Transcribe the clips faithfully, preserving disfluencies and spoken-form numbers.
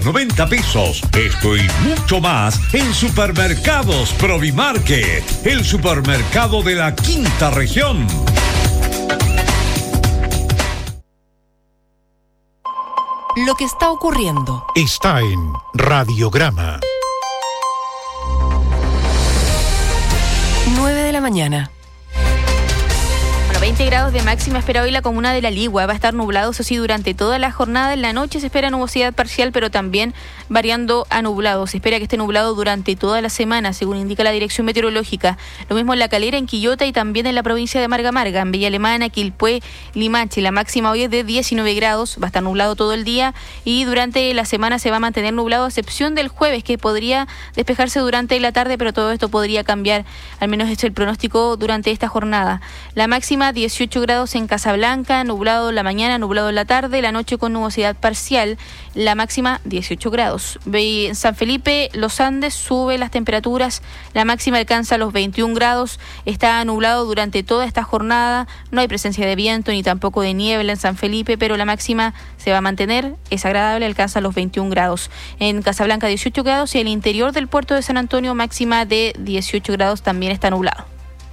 noventa pesos. Esto y mucho más en Supermercados Provimarket, el supermercado de la quinta región. Lo que está ocurriendo está en Radiograma. nueve de la mañana. veinte grados de máxima espera hoy la comuna de La Ligua. Va a estar nublado, eso sí, durante toda la jornada. En la noche se espera nubosidad parcial, pero también variando a nublado. Se espera que esté nublado durante toda la semana, según indica la Dirección Meteorológica. Lo mismo en La Calera, en Quillota y también en la provincia de Marga Marga, en Villa Alemana, Quilpué, Limache. La máxima hoy es de diecinueve grados, va a estar nublado todo el día y durante la semana se va a mantener nublado, a excepción del jueves, que podría despejarse durante la tarde, pero todo esto podría cambiar. Al menos este es el pronóstico durante esta jornada. La máxima dieciocho grados en Casablanca, nublado en la mañana, nublado en la tarde, la noche con nubosidad parcial, la máxima dieciocho grados. En San Felipe, Los Andes, sube las temperaturas, la máxima alcanza los veintiún grados, está nublado durante toda esta jornada, no hay presencia de viento ni tampoco de niebla en San Felipe, pero la máxima se va a mantener, es agradable, alcanza los veintiún grados. En Casablanca dieciocho grados y el interior del puerto de San Antonio, máxima de dieciocho grados, también está nublado.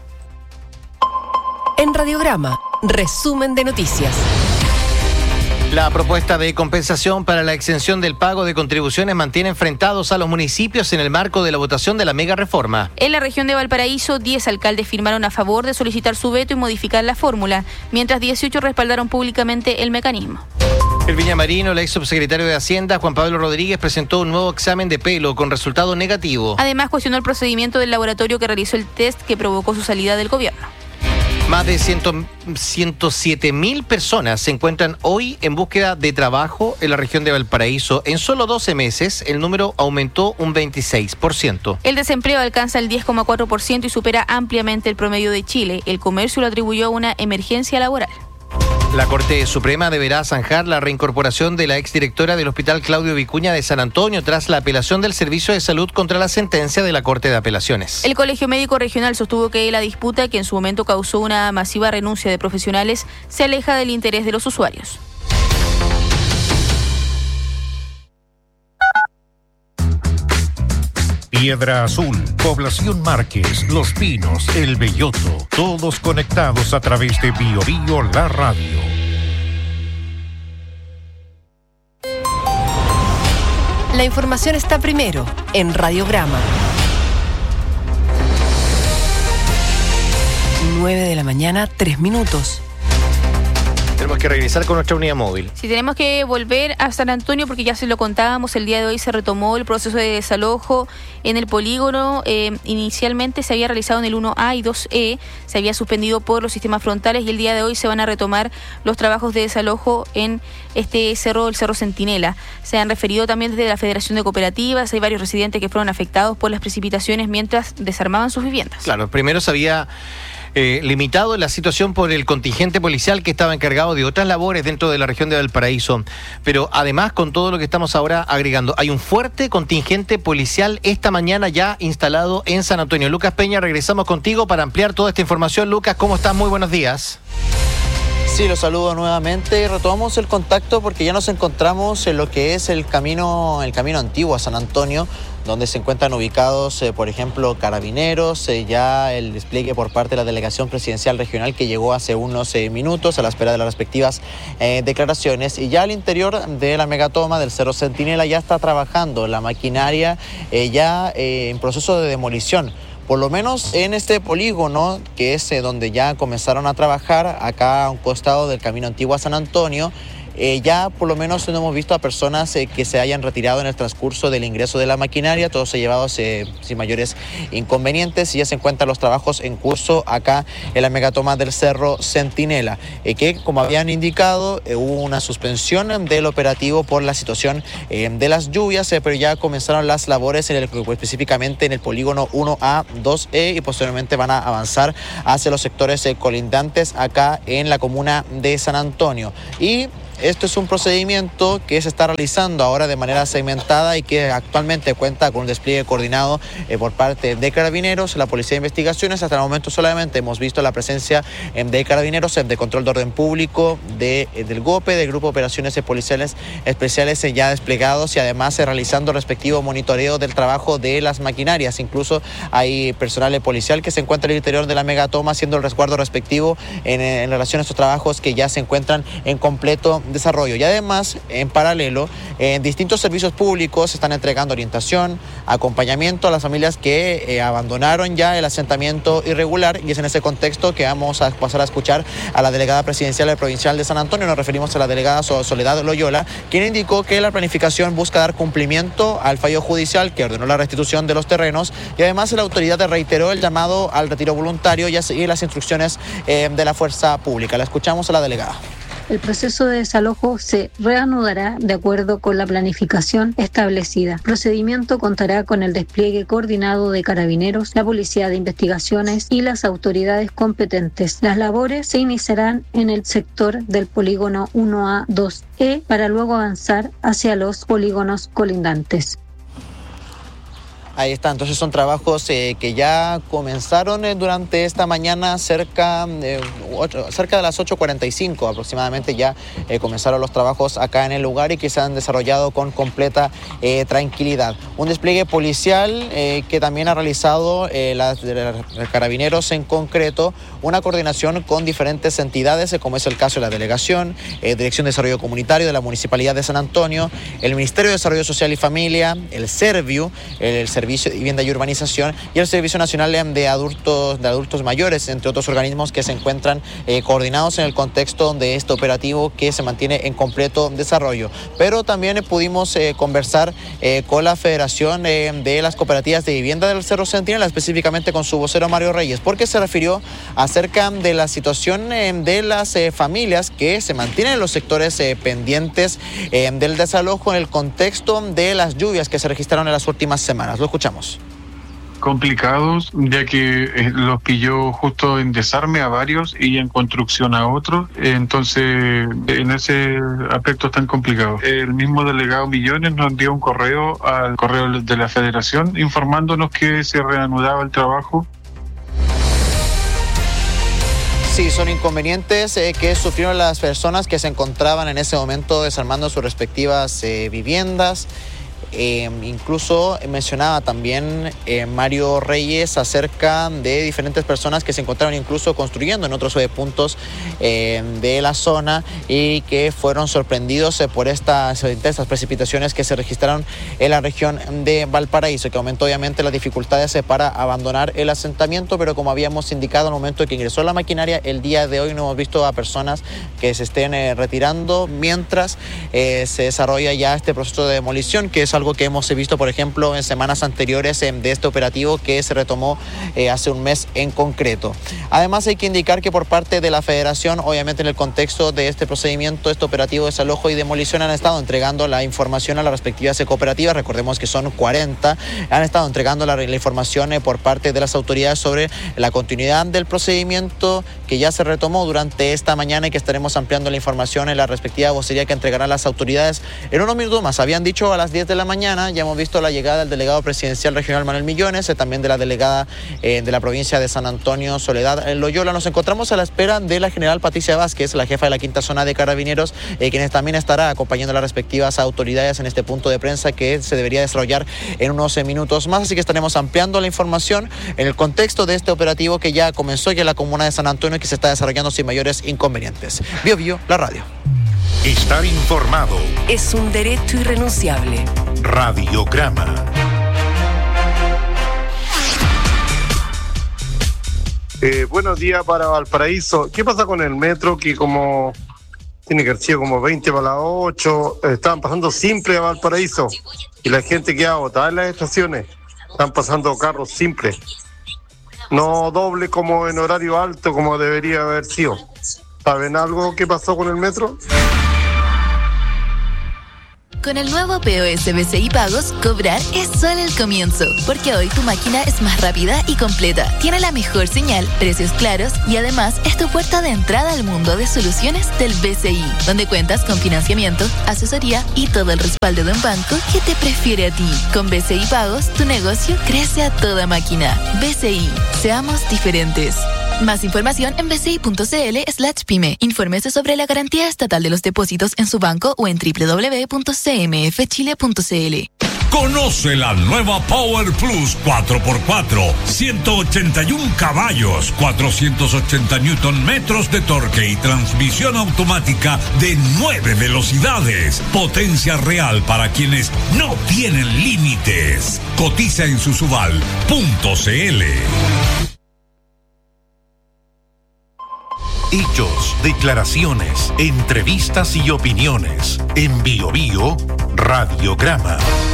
En Radiograma, resumen de noticias. La propuesta de compensación para la exención del pago de contribuciones mantiene enfrentados a los municipios en el marco de la votación de la mega reforma. En la región de Valparaíso, diez alcaldes firmaron a favor de solicitar su veto y modificar la fórmula, mientras dieciocho respaldaron públicamente el mecanismo. El viñamarino, el ex subsecretario de Hacienda, Juan Pablo Rodríguez, presentó un nuevo examen de pelo con resultado negativo. Además, cuestionó el procedimiento del laboratorio que realizó el test que provocó su salida del gobierno. Más de ciento siete mil personas se encuentran hoy en búsqueda de trabajo en la región de Valparaíso. En solo doce meses, el número aumentó un veintiséis por ciento. El desempleo alcanza el diez coma cuatro por ciento y supera ampliamente el promedio de Chile. El comercio lo atribuyó a una emergencia laboral. La Corte Suprema deberá zanjar la reincorporación de la exdirectora del Hospital Claudio Vicuña de San Antonio tras la apelación del Servicio de Salud contra la sentencia de la Corte de Apelaciones. El Colegio Médico Regional sostuvo que la disputa, que en su momento causó una masiva renuncia de profesionales, se aleja del interés de los usuarios. Piedra Azul, Población Márquez, Los Pinos, El Belloto, todos conectados a través de Bio Bio, la radio. La información está primero en Radiograma. nueve de la mañana, tres minutos. Tenemos que regresar con nuestra unidad móvil. Sí, tenemos que volver a San Antonio porque ya se lo contábamos, el día de hoy se retomó el proceso de desalojo en el polígono. Eh, inicialmente se había realizado en el uno A y dos E, se había suspendido por los sistemas frontales y el día de hoy se van a retomar los trabajos de desalojo en este cerro, el Cerro Centinela. Se han referido también desde la Federación de Cooperativas, hay varios residentes que fueron afectados por las precipitaciones mientras desarmaban sus viviendas. Claro, primero se había Eh, limitado la situación por el contingente policial que estaba encargado de otras labores dentro de la región de Valparaíso. Pero además, con todo lo que estamos ahora agregando, hay un fuerte contingente policial esta mañana ya instalado en San Antonio. Lucas Peña, regresamos contigo para ampliar toda esta información. Lucas, ¿cómo estás? Muy buenos días. Sí, los saludo nuevamente. Retomamos el contacto porque ya nos encontramos en lo que es el camino, el camino antiguo a San Antonio, donde se encuentran ubicados, eh, por ejemplo, carabineros, eh, ya el despliegue por parte de la Delegación Presidencial Regional que llegó hace unos eh, minutos a la espera de las respectivas eh, declaraciones. Y ya al interior de la megatoma del Cerro Centinela ya está trabajando la maquinaria eh, ya eh, en proceso de demolición. Por lo menos en este polígono, que es eh, donde ya comenzaron a trabajar, acá a un costado del camino antiguo a San Antonio, Eh, ya por lo menos no hemos visto a personas eh, que se hayan retirado en el transcurso del ingreso de la maquinaria, todos se llevados eh, sin mayores inconvenientes y ya se encuentran los trabajos en curso acá en la megatoma del Cerro Centinela, eh, que como habían indicado eh, hubo una suspensión del operativo por la situación eh, de las lluvias, eh, pero ya comenzaron las labores en el, específicamente en el polígono uno A, dos E y posteriormente van a avanzar hacia los sectores eh, colindantes acá en la comuna de San Antonio. Y esto es un procedimiento que se está realizando ahora de manera segmentada y que actualmente cuenta con un despliegue coordinado eh, por parte de Carabineros, la Policía de Investigaciones. Hasta el momento solamente hemos visto la presencia eh, de Carabineros, eh, de Control de Orden Público, de, eh, del GOPE, del Grupo de Operaciones Policiales Especiales eh, ya desplegados y además eh, realizando respectivo monitoreo del trabajo de las maquinarias. Incluso hay personal policial que se encuentra en el interior de la megatoma haciendo el resguardo respectivo en, en relación a estos trabajos que ya se encuentran en completo desarrollo. Y además, en paralelo, en distintos servicios públicos se están entregando orientación, acompañamiento a las familias que eh, abandonaron ya el asentamiento irregular, y es en ese contexto que vamos a pasar a escuchar a la delegada presidencial del provincial de San Antonio. Nos referimos a la delegada Soledad Loyola, quien indicó que la planificación busca dar cumplimiento al fallo judicial que ordenó la restitución de los terrenos, y además la autoridad reiteró el llamado al retiro voluntario y a seguir las instrucciones eh, de la fuerza pública. La escuchamos a la delegada. El proceso de desalojo se reanudará de acuerdo con la planificación establecida. El procedimiento contará con el despliegue coordinado de Carabineros, la Policía de Investigaciones y las autoridades competentes. Las labores se iniciarán en el sector del polígono uno A dos E para luego avanzar hacia los polígonos colindantes. Ahí está, entonces son trabajos eh, que ya comenzaron eh, durante esta mañana cerca, eh, ocho, cerca de las ocho cuarenta y cinco aproximadamente ya eh, comenzaron los trabajos acá en el lugar y que se han desarrollado con completa eh, tranquilidad. Un despliegue policial eh, que también ha realizado eh, las, los Carabineros en concreto, una coordinación con diferentes entidades eh, como es el caso de la Delegación, eh, Dirección de Desarrollo Comunitario de la Municipalidad de San Antonio, el Ministerio de Desarrollo Social y Familia, el Serviu, el Servicio Servicio de Vivienda y Urbanización y el Servicio Nacional de Adultos, de Adultos Mayores, entre otros organismos que se encuentran eh, coordinados en el contexto de este operativo que se mantiene en completo desarrollo. Pero también eh, pudimos eh, conversar eh, con la Federación eh, de las Cooperativas de Vivienda del Cerro Centinela, específicamente con su vocero Mario Reyes, porque se refirió acerca de la situación eh, de las eh, familias que se mantienen en los sectores eh, pendientes eh, del desalojo en el contexto de las lluvias que se registraron en las últimas semanas. Lo escuchamos. Complicados, ya que eh, los pilló justo en desarme a varios y en construcción a otros, entonces en ese aspecto están complicados. El mismo delegado Millones nos envió un correo al correo de la Federación informándonos que se reanudaba el trabajo. Sí, son inconvenientes eh, que sufrieron las personas que se encontraban en ese momento desarmando sus respectivas eh, viviendas. Eh, incluso mencionaba también eh, Mario Reyes acerca de diferentes personas que se encontraron incluso construyendo en otros eh, puntos eh, de la zona y que fueron sorprendidos eh, por estas intensas precipitaciones que se registraron en la región de Valparaíso, que aumentó obviamente las dificultades eh, para abandonar el asentamiento, pero como habíamos indicado al momento de que ingresó la maquinaria, el día de hoy no hemos visto a personas que se estén eh, retirando mientras eh, se desarrolla ya este proceso de demolición, que es algo que hemos visto, por ejemplo, en semanas anteriores eh, de este operativo que se retomó eh, hace un mes en concreto. Además, hay que indicar que por parte de la Federación, obviamente en el contexto de este procedimiento, este operativo de desalojo y demolición, han estado entregando la información a las respectivas cooperativas. Recordemos que son cuarenta. Han estado entregando la, la información eh, por parte de las autoridades sobre la continuidad del procedimiento que ya se retomó durante esta mañana y que estaremos ampliando la información en la respectiva vocería que entregarán las autoridades en unos minutos más. Habían dicho a las diez de la mañana, ya hemos visto la llegada del delegado presidencial regional Manuel Millones, eh, también de la delegada eh, de la provincia de San Antonio, Soledad Loyola. Nos encontramos a la espera de la general Patricia Vázquez, la jefa de la quinta zona de Carabineros, eh, quien también estará acompañando a las respectivas autoridades en este punto de prensa que se debería desarrollar en unos eh, minutos más. Así que estaremos ampliando la información en el contexto de este operativo que ya comenzó ya en la comuna de San Antonio y que se está desarrollando sin mayores inconvenientes. Bio Bio, la radio. Estar informado Es un derecho irrenunciable. Radiograma. Eh, buenos días para Valparaíso. ¿Qué pasa con el metro que como tiene que haber sido como veinte para las ocho? Eh, estaban pasando simple a Valparaíso y la gente queda botada en las estaciones. Están pasando carros simples. No doble como en horario alto como debería haber sido. ¿Saben algo qué pasó con el metro? Con el nuevo P O S B C I Pagos, cobrar es solo el comienzo, porque hoy tu máquina es más rápida y completa, tiene la mejor señal, precios claros y además es tu puerta de entrada al mundo de soluciones del B C I, donde cuentas con financiamiento, asesoría y todo el respaldo de un banco que te prefiere a ti. Con B C I Pagos, tu negocio crece a toda máquina. B C I, seamos diferentes. Más información en bci.cl slash pyme. Infórmese sobre la garantía estatal de los depósitos en su banco o en doble u doble u doble u punto c m f chile punto c l. Conoce la nueva Power Plus cuatro por cuatro, ciento ochenta y uno caballos, cuatrocientos ochenta newton metros de torque y transmisión automática de nueve velocidades. Potencia real para quienes no tienen límites. Cotiza en susuval punto c l. Hechos, declaraciones, entrevistas y opiniones. En Bio Bio, Radiograma.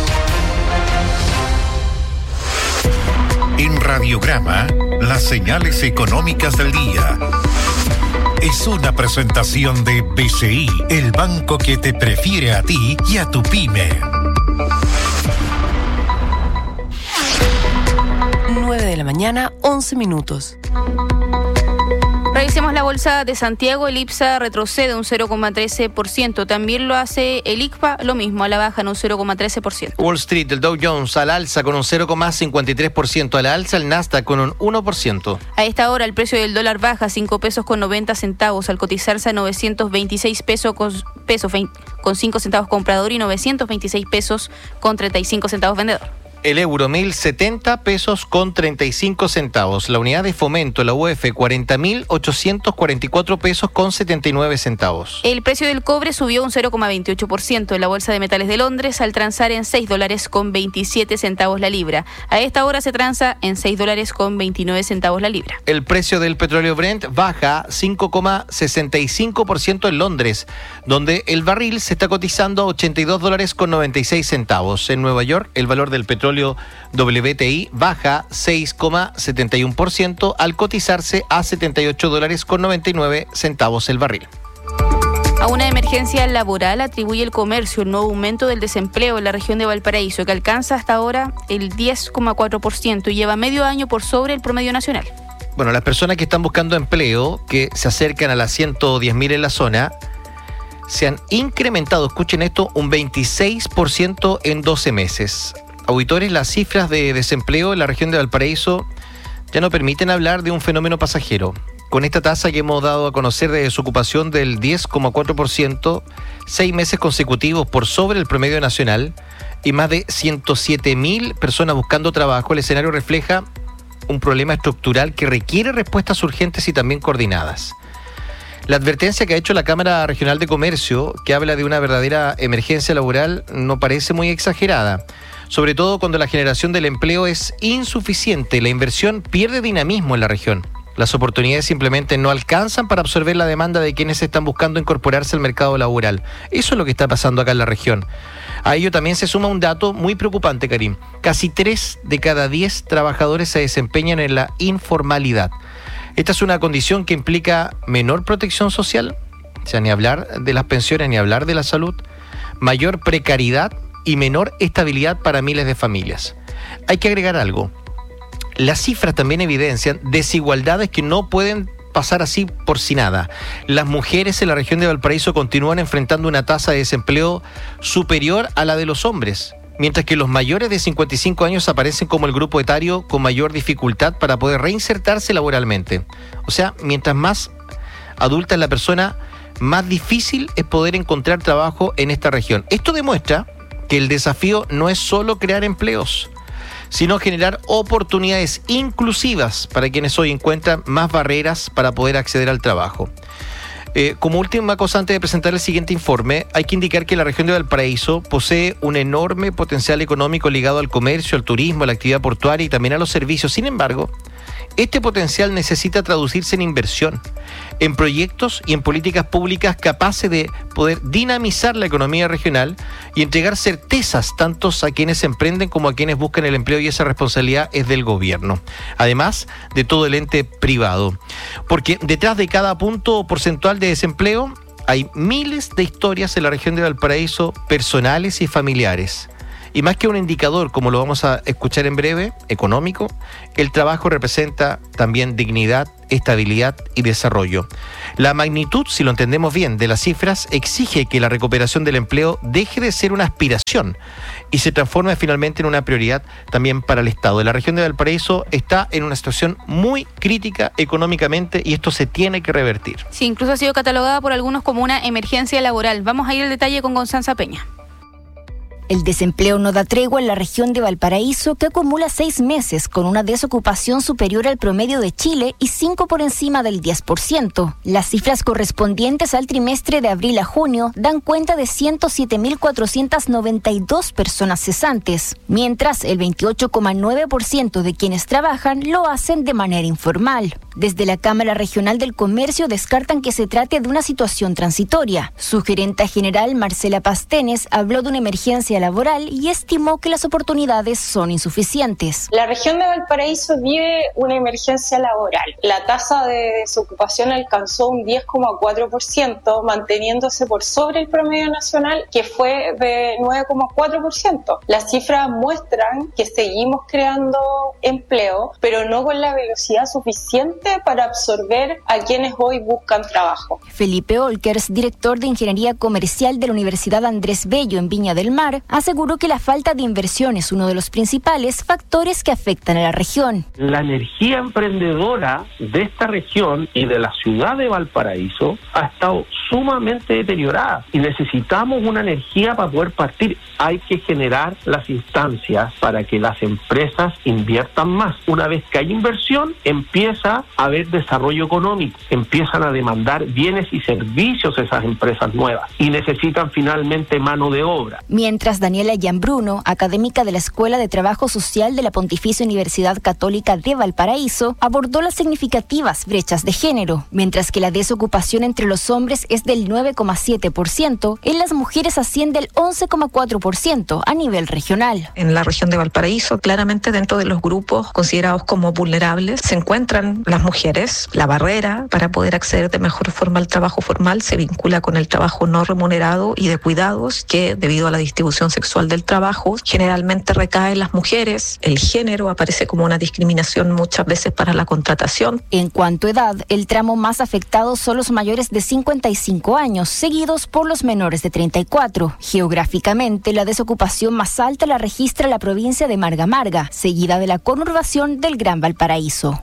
En Radiograma, las señales económicas del día. Es una presentación de B C I, el banco que te prefiere a ti y a tu pyme. nueve de la mañana, once minutos. Revisemos la bolsa de Santiago. El IPSA retrocede un cero coma trece por ciento. También lo hace el I C P A, lo mismo, a la baja en un cero coma trece por ciento. Wall Street, el Dow Jones al alza con un cero coma cincuenta y tres por ciento. A la alza el Nasdaq con un uno por ciento. A esta hora el precio del dólar baja cinco pesos con noventa centavos al cotizarse a novecientos veintiséis pesos con, pesos con cinco centavos comprador y novecientos veintiséis pesos con treinta y cinco centavos vendedor. El euro, mil setenta pesos con treinta y cinco centavos. La unidad de fomento, la U F, cuarenta mil ochocientos cuarenta y cuatro pesos con setenta y nueve centavos. El precio del cobre subió un cero coma veintiocho por ciento en la Bolsa de Metales de Londres al transar en seis dólares con veintisiete centavos la libra. A esta hora se transa en seis dólares con veintinueve centavos la libra. El precio del petróleo Brent baja cinco coma sesenta y cinco por ciento en Londres, donde el barril se está cotizando a ochenta y dos dólares con noventa y seis centavos. En Nueva York, el valor del petróleo W T I baja seis coma setenta y uno por ciento al cotizarse a setenta y ocho dólares con noventa y nueve centavos el barril. A una emergencia laboral atribuye el comercio el nuevo aumento del desempleo en la región de Valparaíso, que alcanza hasta ahora el diez coma cuatro por ciento y lleva medio año por sobre el promedio nacional. Bueno, las personas que están buscando empleo, que se acercan a las ciento diez mil en la zona, se han incrementado, escuchen esto, un veintiséis por ciento en doce meses. Auditores, las cifras de desempleo en la región de Valparaíso ya no permiten hablar de un fenómeno pasajero. Con esta tasa que hemos dado a conocer de desocupación del diez coma cuatro por ciento, seis meses consecutivos por sobre el promedio nacional y más de ciento siete mil personas buscando trabajo, el escenario refleja un problema estructural que requiere respuestas urgentes y también coordinadas. La advertencia que ha hecho la Cámara Regional de Comercio, que habla de una verdadera emergencia laboral, no parece muy exagerada. Sobre todo cuando la generación del empleo es insuficiente, la inversión pierde dinamismo en la región. Las oportunidades simplemente no alcanzan para absorber la demanda de quienes están buscando incorporarse al mercado laboral. Eso es lo que está pasando acá en la región. A ello también se suma un dato muy preocupante, Karim. Casi tres de cada diez trabajadores se desempeñan en la informalidad. Esta es una condición que implica menor protección social, o sea, ni hablar de las pensiones, ni hablar de la salud, mayor precariedad y menor estabilidad para miles de familias. Hay que agregar algo. Las cifras también evidencian desigualdades que no pueden pasar así por si nada. Las mujeres en la región de Valparaíso continúan enfrentando una tasa de desempleo superior a la de los hombres, mientras que los mayores de cincuenta y cinco años aparecen como el grupo etario con mayor dificultad para poder reinsertarse laboralmente. O sea, mientras más adulta es la persona, más difícil es poder encontrar trabajo en esta región. Esto demuestra que el desafío no es solo crear empleos, sino generar oportunidades inclusivas para quienes hoy encuentran más barreras para poder acceder al trabajo. Eh, como última cosa, antes de presentar el siguiente informe, hay que indicar que la región de Valparaíso posee un enorme potencial económico ligado al comercio, al turismo, a la actividad portuaria y también a los servicios. Sin embargo, este potencial necesita traducirse en inversión, en proyectos y en políticas públicas capaces de poder dinamizar la economía regional y entregar certezas tanto a quienes emprenden como a quienes buscan el empleo, y esa responsabilidad es del gobierno, además de todo el ente privado. Porque detrás de cada punto porcentual de desempleo hay miles de historias en la región de Valparaíso, personales y familiares. Y más que un indicador, como lo vamos a escuchar en breve, económico, el trabajo representa también dignidad, estabilidad y desarrollo. La magnitud, si lo entendemos bien, de las cifras exige que la recuperación del empleo deje de ser una aspiración y se transforme finalmente en una prioridad también para el Estado. La región de Valparaíso está en una situación muy crítica económicamente y esto se tiene que revertir. Sí, incluso ha sido catalogada por algunos como una emergencia laboral. Vamos a ir al detalle con Constanza Peña. El desempleo no da tregua en la región de Valparaíso, que acumula seis meses con una desocupación superior al promedio de Chile y cinco por encima del diez por ciento. Las cifras correspondientes al trimestre de abril a junio dan cuenta de ciento siete mil cuatrocientas noventa y dos personas cesantes, mientras el veintiocho coma nueve por ciento de quienes trabajan lo hacen de manera informal. Desde la Cámara Regional del Comercio descartan que se trate de una situación transitoria. Su gerenta general, Marcela Pastenes, habló de una emergencia laboral y estimó que las oportunidades son insuficientes. La región de Valparaíso vive una emergencia laboral. La tasa de desocupación alcanzó un diez coma cuatro por ciento, manteniéndose por sobre el promedio nacional, que fue de nueve coma cuatro por ciento. Las cifras muestran que seguimos creando empleo, pero no con la velocidad suficiente para absorber a quienes hoy buscan trabajo. Felipe Olkers, director de Ingeniería Comercial de la Universidad Andrés Bello en Viña del Mar, aseguró que la falta de inversión es uno de los principales factores que afectan a la región. La energía emprendedora de esta región y de la ciudad de Valparaíso ha estado sumamente deteriorada y necesitamos una energía para poder partir. Hay que generar las instancias para que las empresas inviertan más. Una vez que hay inversión, empieza a haber desarrollo económico, empiezan a demandar bienes y servicios esas empresas nuevas y necesitan finalmente mano de obra. Mientras Daniela Gianbruno, académica de la Escuela de Trabajo Social de la Pontificia Universidad Católica de Valparaíso, abordó las significativas brechas de género. Mientras que la desocupación entre los hombres es del nueve coma siete por ciento, en las mujeres asciende al once coma cuatro por ciento a nivel regional. En la región de Valparaíso, claramente dentro de los grupos considerados como vulnerables, se encuentran las mujeres. La barrera para poder acceder de mejor forma al trabajo formal se vincula con el trabajo no remunerado y de cuidados, que debido a la distribución sexual del trabajo generalmente recae en las mujeres. El género aparece como una discriminación muchas veces para la contratación. En cuanto a edad, el tramo más afectado son los mayores de cincuenta y cinco años, seguidos por los menores de treinta y cuatro. Geográficamente, la desocupación más alta la registra la provincia de Marga Marga, seguida de la conurbación del Gran Valparaíso.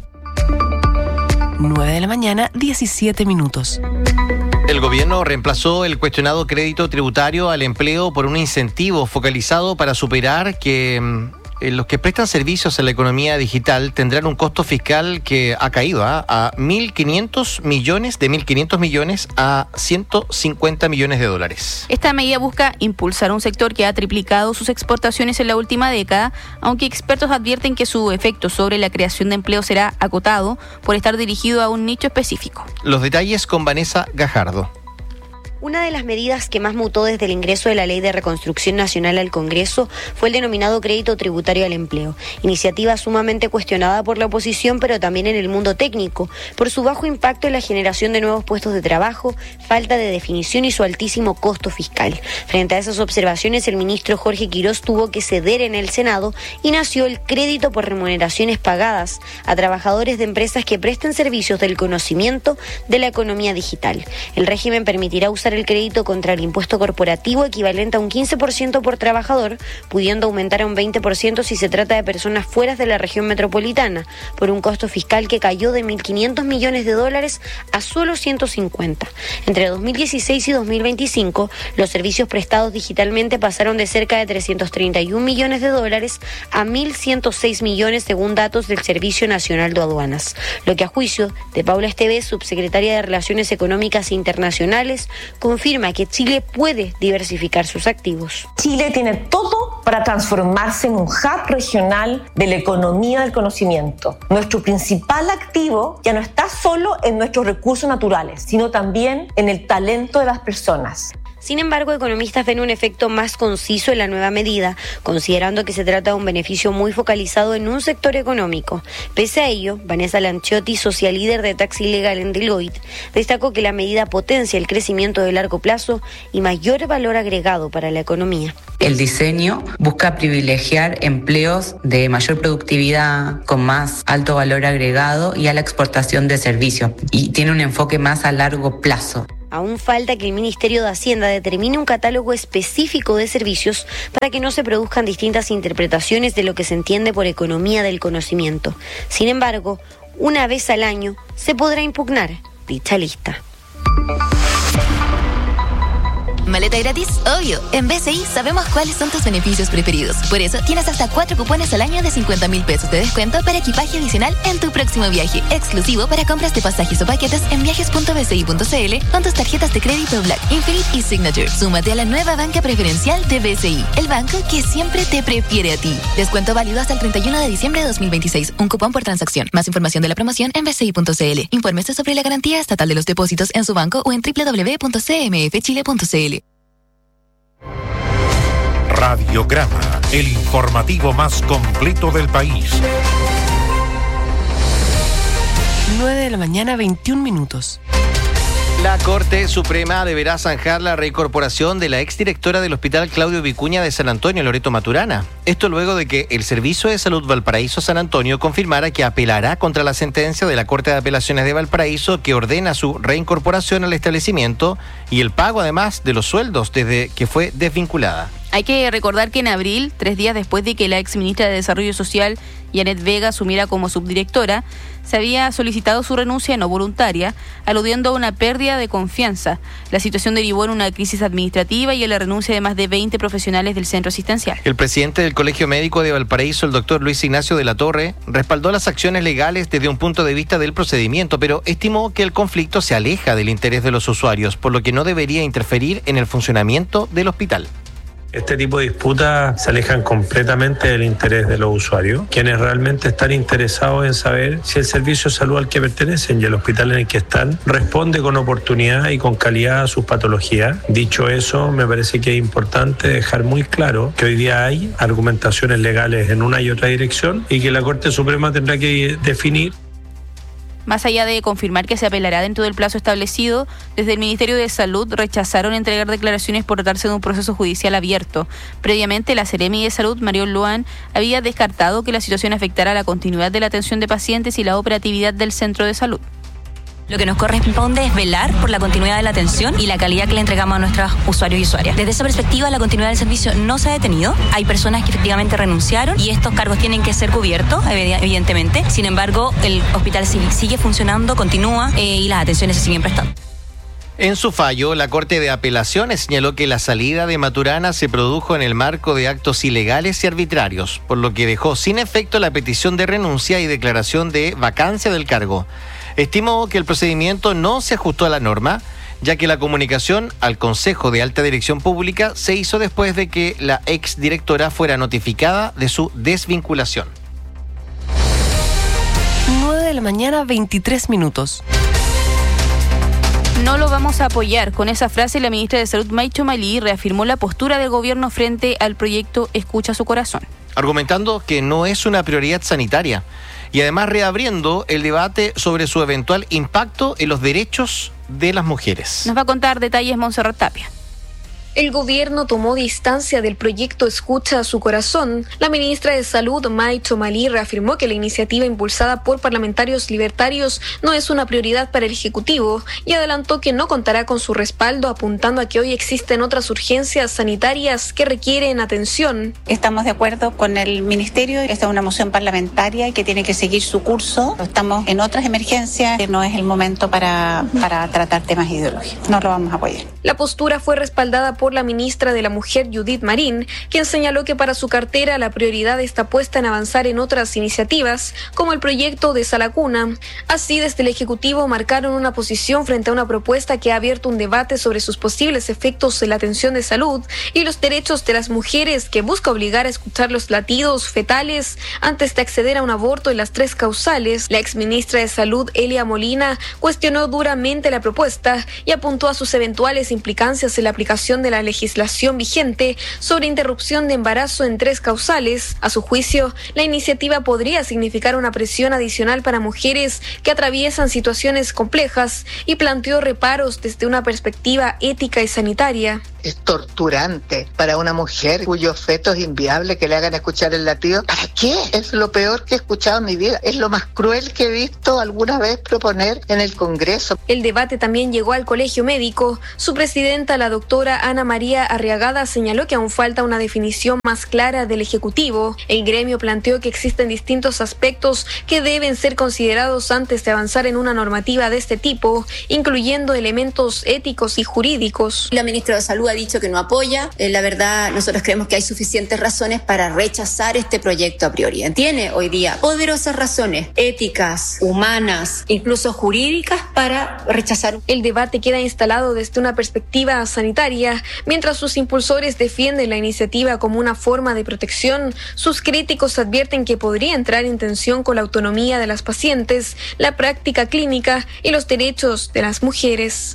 nueve de la mañana, diecisiete minutos. El gobierno reemplazó el cuestionado crédito tributario al empleo por un incentivo focalizado para superar que eh, los que prestan servicios en la economía digital tendrán un costo fiscal que ha caído ¿eh? a mil quinientos millones, de mil quinientos millones a ciento cincuenta millones de dólares. Esta medida busca impulsar un sector que ha triplicado sus exportaciones en la última década, aunque expertos advierten que su efecto sobre la creación de empleo será acotado por estar dirigido a un nicho específico. Los detalles con Vanessa Gajardo. Una de las medidas que más mutó desde el ingreso de la Ley de Reconstrucción Nacional al Congreso fue el denominado crédito tributario al empleo, iniciativa sumamente cuestionada por la oposición, pero también en el mundo técnico, por su bajo impacto en la generación de nuevos puestos de trabajo, falta de definición y su altísimo costo fiscal. Frente a esas observaciones, el ministro Jorge Quirós tuvo que ceder en el Senado y nació el crédito por remuneraciones pagadas a trabajadores de empresas que presten servicios del conocimiento de la economía digital. El régimen permitirá usar el crédito contra el impuesto corporativo equivalente a un quince por ciento por trabajador, pudiendo aumentar a un veinte por ciento si se trata de personas fuera de la región metropolitana, por un costo fiscal que cayó de mil quinientos millones de dólares a solo ciento cincuenta. Entre dos mil dieciséis y dos mil veinticinco, los servicios prestados digitalmente pasaron de cerca de trescientos treinta y un millones de dólares a mil ciento seis millones según datos del Servicio Nacional de Aduanas, lo que a juicio de Paula Esteves, subsecretaria de Relaciones Económicas e Internacionales, confirma que Chile puede diversificar sus activos. Chile tiene todo para transformarse en un hub regional de la economía del conocimiento. Nuestro principal activo ya no está solo en nuestros recursos naturales, sino también en el talento de las personas. Sin embargo, economistas ven un efecto más conciso en la nueva medida, considerando que se trata de un beneficio muy focalizado en un sector económico. Pese a ello, Vanessa Lanciotti, socia líder de Tax Ilegal en Deloitte, destacó que la medida potencia el crecimiento de largo plazo y mayor valor agregado para la economía. El diseño busca privilegiar empleos de mayor productividad, con más alto valor agregado y a la exportación de servicios, y tiene un enfoque más a largo plazo. Aún falta que el Ministerio de Hacienda determine un catálogo específico de servicios para que no se produzcan distintas interpretaciones de lo que se entiende por economía del conocimiento. Sin embargo, una vez al año se podrá impugnar dicha lista. ¿Maleta gratis? Obvio. En B C I sabemos cuáles son tus beneficios preferidos. Por eso tienes hasta cuatro cupones al año de cincuenta mil pesos de descuento para equipaje adicional en tu próximo viaje. Exclusivo para compras de pasajes o paquetes en viajes punto b c i punto c l con tus tarjetas de crédito Black, Infinite y Signature. Súmate a la nueva banca preferencial de B C I, el banco que siempre te prefiere a ti. Descuento válido hasta el treinta y uno de diciembre de dos mil veintiséis. Un cupón por transacción. Más información de la promoción en b c i punto c l. Infórmese sobre la garantía estatal de los depósitos en su banco o en w w w punto c m f chile punto c l. Radiograma, el informativo más completo del país. nueve de la mañana, veintiún minutos. La Corte Suprema deberá zanjar la reincorporación de la exdirectora del Hospital Claudio Vicuña de San Antonio, Loreto Maturana. Esto luego de que el Servicio de Salud Valparaíso San Antonio confirmara que apelará contra la sentencia de la Corte de Apelaciones de Valparaíso que ordena su reincorporación al establecimiento y el pago además de los sueldos desde que fue desvinculada. Hay que recordar que en abril, tres días después de que la exministra de Desarrollo Social, Janet Vega, asumiera como subdirectora, se había solicitado su renuncia no voluntaria, aludiendo a una pérdida de confianza. La situación derivó en una crisis administrativa y en la renuncia de más de veinte profesionales del centro asistencial. El presidente del Colegio Médico de Valparaíso, el doctor Luis Ignacio de la Torre, respaldó las acciones legales desde un punto de vista del procedimiento, pero estimó que el conflicto se aleja del interés de los usuarios, por lo que no debería interferir en el funcionamiento del hospital. Este tipo de disputas se alejan completamente del interés de los usuarios, quienes realmente están interesados en saber si el servicio de salud al que pertenecen y el hospital en el que están responde con oportunidad y con calidad a sus patologías. Dicho eso, me parece que es importante dejar muy claro que hoy día hay argumentaciones legales en una y otra dirección y que la Corte Suprema tendrá que definir. Más allá de confirmar que se apelará dentro del plazo establecido, desde el Ministerio de Salud rechazaron entregar declaraciones por tratarse de un proceso judicial abierto. Previamente, la Seremi de Salud, Mariol Luan, había descartado que la situación afectara la continuidad de la atención de pacientes y la operatividad del centro de salud. Lo que nos corresponde es velar por la continuidad de la atención y la calidad que le entregamos a nuestros usuarios y usuarias. Desde esa perspectiva, la continuidad del servicio no se ha detenido. Hay personas que efectivamente renunciaron y estos cargos tienen que ser cubiertos, evidentemente. Sin embargo, el hospital sigue funcionando, continúa eh, y las atenciones se siguen prestando. En su fallo, la Corte de Apelaciones señaló que la salida de Maturana se produjo en el marco de actos ilegales y arbitrarios, por lo que dejó sin efecto la petición de renuncia y declaración de vacancia del cargo. Estimó que el procedimiento no se ajustó a la norma, ya que la comunicación al Consejo de Alta Dirección Pública se hizo después de que la exdirectora fuera notificada de su desvinculación. nueve de la mañana, veintitrés minutos. No lo vamos a apoyar. Con esa frase, la ministra de Salud, Maicho Malí, reafirmó la postura del gobierno frente al proyecto Escucha su Corazón, argumentando que no es una prioridad sanitaria y además reabriendo el debate sobre su eventual impacto en los derechos de las mujeres. Nos va a contar detalles Montserrat Tapia. El gobierno tomó distancia del proyecto Escucha a su Corazón. La ministra de Salud, Maicho Malí, reafirmó que la iniciativa impulsada por parlamentarios libertarios no es una prioridad para el Ejecutivo y adelantó que no contará con su respaldo, apuntando a que hoy existen otras urgencias sanitarias que requieren atención. Estamos de acuerdo con el Ministerio. Esta es una moción parlamentaria que tiene que seguir su curso. Estamos en otras emergencias. No es el momento para, para tratar temas ideológicos. No lo vamos a apoyar. La postura fue respaldada por la ministra de la Mujer, Judith Marín, quien señaló que para su cartera la prioridad está puesta en avanzar en otras iniciativas, como el proyecto de Sala Cuna. Así, desde el Ejecutivo marcaron una posición frente a una propuesta que ha abierto un debate sobre sus posibles efectos en la atención de salud y los derechos de las mujeres, que busca obligar a escuchar los latidos fetales antes de acceder a un aborto en las tres causales. La exministra de Salud, Elia Molina, cuestionó duramente la propuesta y apuntó a sus eventuales posibles implicancias en la aplicación de la legislación vigente sobre interrupción de embarazo en tres causales. A su juicio, la iniciativa podría significar una presión adicional para mujeres que atraviesan situaciones complejas y planteó reparos desde una perspectiva ética y sanitaria. Es torturante para una mujer cuyo feto es inviable que le hagan escuchar el latido. ¿Para qué? Es lo peor que he escuchado en mi vida. Es lo más cruel que he visto alguna vez proponer en el Congreso. El debate también llegó al Colegio Médico. Su presidenta, la doctora Ana María Arriagada, señaló que aún falta una definición más clara del Ejecutivo. El gremio planteó que existen distintos aspectos que deben ser considerados antes de avanzar en una normativa de este tipo, incluyendo elementos éticos y jurídicos. La ministra de Salud ha dicho que no apoya. Eh, la verdad, nosotros creemos que hay suficientes razones para rechazar este proyecto a priori. Tiene hoy día poderosas razones éticas, humanas, incluso jurídicas para rechazar. El debate queda instalado desde una perspectiva sanitaria. Mientras sus impulsores defienden la iniciativa como una forma de protección, sus críticos advierten que podría entrar en tensión con la autonomía de las pacientes, la práctica clínica y los derechos de las mujeres.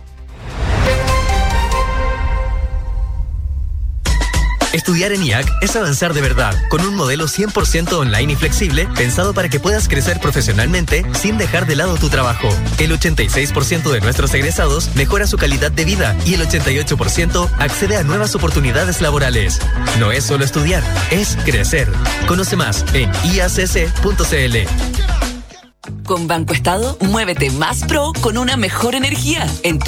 Estudiar en I A C es avanzar de verdad, con un modelo cien por ciento online y flexible, pensado para que puedas crecer profesionalmente sin dejar de lado tu trabajo. El ochenta y seis por ciento de nuestros egresados mejora su calidad de vida y el ochenta y ocho por ciento accede a nuevas oportunidades laborales. No es solo estudiar, es crecer. Conoce más en i a c c punto c l. Con Banco Estado, muévete más pro con una mejor energía en tu